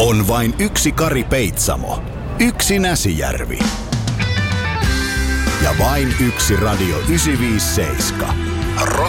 On vain yksi Kari Peitsamo, yksi Näsijärvi ja vain yksi Radio 957.